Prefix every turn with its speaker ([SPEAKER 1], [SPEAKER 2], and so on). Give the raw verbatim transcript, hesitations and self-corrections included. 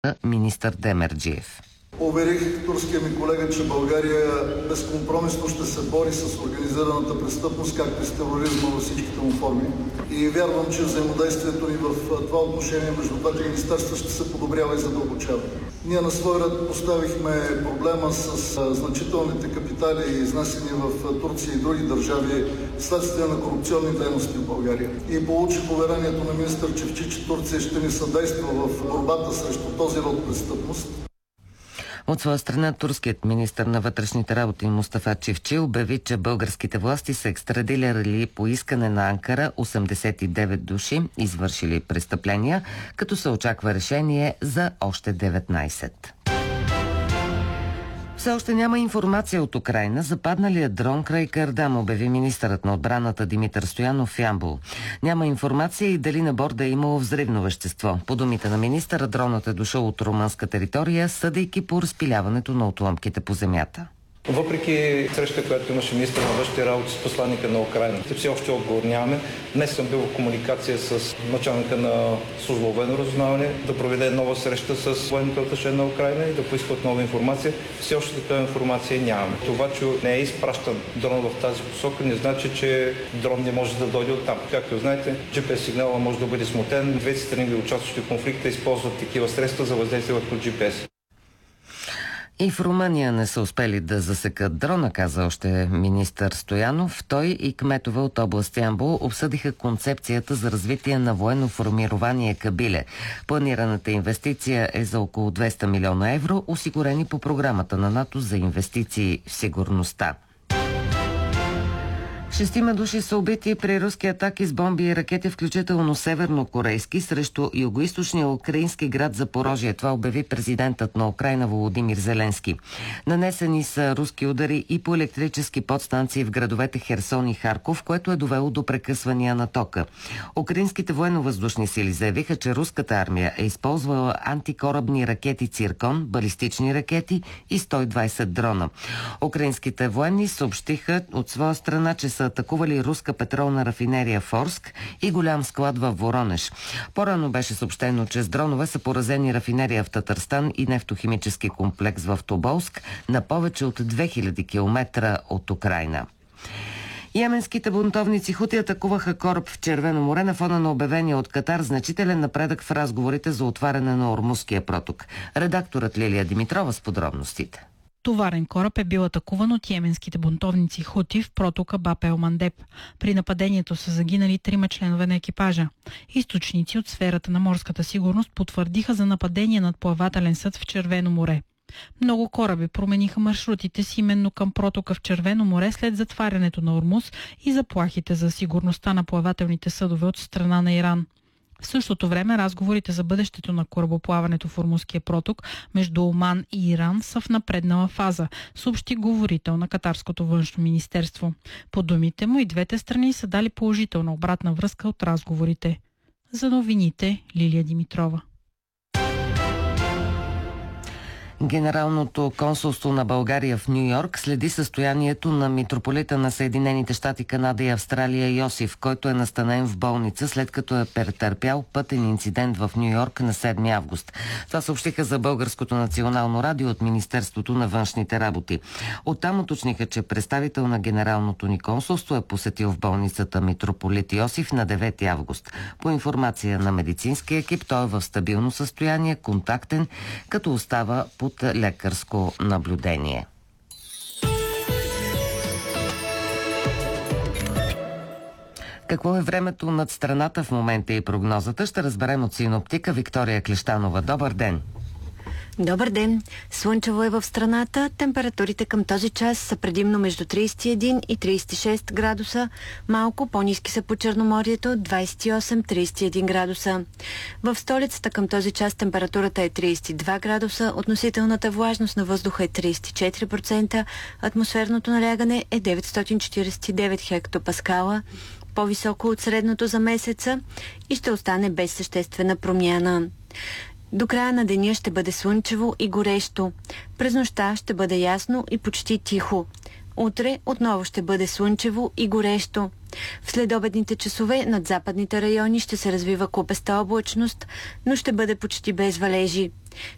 [SPEAKER 1] министър Демерджиев.
[SPEAKER 2] Уверих турския ми колега, че България безкомпромисно ще се бори с организираната престъпност, както и с тероризма във всичките му форми. И вярвам, че взаимодействието ни в това отношение между двете министерства ще се подобрява и задълбочава. Ние на свой ред поставихме проблема с значителните капитали, изнесени в Турция и други държави, следствие на корупционни дейности в България. И получих уверението на министър Чевчи, че Турция ще ни съдейства в борбата срещу този род престъпност.
[SPEAKER 1] От своя страна, турският министър на вътрешните работи Мустафа Чевчи обяви, че българските власти са екстрадирали по искане на Анкара осемдесет и девет души, извършили престъпления, като се очаква решение за още деветнайсет. Все още няма информация от Украйна за падналия дрон край Кардам, обяви министърът на отбраната Димитър Стоянов в Ямбол. Няма информация и дали на борда е имало взривно вещество. По думите на министъра, дронът е дошъл от румънска територия, съдейки по разпиляването на отломките по земята.
[SPEAKER 3] Въпреки срещата, която имаше министър на външните работи с посланника на Украйна, все още отговор нямаме. Днес съм бил в комуникация с началника на служба военно разузнаване да проведе нова среща с военните аташе на Украйна и да поискат нова информация. Все още такава информация нямаме. Това, че не е изпращан дрон в тази посока, не значи, че дрон не може да дойде оттам. Както знаете, джи пи ес сигнала може да бъде смутен. Двете страни, участващи в конфликта, използват такива средства за въздействие върху джи пи ес.
[SPEAKER 1] И в Румъния не са успели да засекат дрона, каза още министър Стоянов. Той и кметове от област Ямбол обсъдиха концепцията за развитие на военно формирование Кабиле. Планираната инвестиция е за около двеста милиона евро, осигурени по програмата на НАТО за инвестиции в сигурността. Шестима души са убити при руски атаки с бомби и ракети, включително севернокорейски, срещу югоизточния украински град Запорожие. Това обяви президентът на Украйна Володимир Зеленски. Нанесени са руски удари и по електрически подстанции в градовете Херсон и Харков, което е довело до прекъсвания на тока. Украинските военно-въздушни сили заявиха, че руската армия е използвала антикорабни ракети Циркон, балистични ракети и сто и двайсет дрона. Украинските военни съобщиха от своя страна, че са атакували руска петролна рафинерия в Орск и голям склад във Воронеж. По-рано беше съобщено, че с дронове са поразени рафинерия в Татарстан и нефтохимически комплекс в Тоболск на повече от две хиляди километра от Украйна. Йеменските бунтовници Хути атакуваха кораб в Червено море на фона на обявения от Катар значителен напредък в разговорите за отваряне на Ормузския проток. Редакторът Лилия Димитрова с подробностите.
[SPEAKER 4] Товарен кораб е бил атакуван от йеменските бунтовници Хути в протока Баб ел Мандеб. При нападението са загинали трима членове на екипажа. Източници от сферата на морската сигурност потвърдиха за нападение над плавателен съд в Червено море. Много кораби промениха маршрутите си именно към протока в Червено море след затварянето на Ормуз и заплахите за сигурността на плавателните съдове от страна на Иран. В същото време разговорите за бъдещето на корабоплаването в Ормузския проток между Оман и Иран са в напреднала фаза, съобщи говорител на Катарското външно министерство. По думите му и двете страни са дали положителна обратна връзка от разговорите. За новините Лилия Димитрова.
[SPEAKER 1] Генералното консулство на България в Ню Йорк следи състоянието на митрополита на Съединените щати, Канада и Австралия Йосиф, който е настанен в болница, след като е претърпял пътен инцидент в Ню Йорк на седми август. Това съобщиха за Българското национално радио от Министерството на външните работи. Оттам уточниха, че представител на Генералното ни консулство е посетил в болницата митрополит Йосиф на девети август. По информация на медицинския екип, той е в стабилно състояние, контактен, като остава под лекарско наблюдение. Какво е времето над страната в момента и прогнозата, ще разберем от синоптика Виктория Клещанова. Добър ден!
[SPEAKER 5] Добър ден! Слънчево е в страната. Температурите към този час са предимно между трийсет и един и трийсет и шест градуса. Малко по-ниски са по Черноморието, двайсет и осем до трийсет и един градуса. В столицата към този час температурата е трийсет и два градуса, относителната влажност на въздуха е трийсет и четири процента, атмосферното налягане е деветстотин четирийсет и девет хектопаскала, по-високо от средното за месеца и ще остане без съществена промяна. До края на деня ще бъде слънчево и горещо. През нощта ще бъде ясно и почти тихо. Утре отново ще бъде слънчево и горещо. В следобедните часове над западните райони ще се развива купеста облачност, но ще бъде почти без валежи.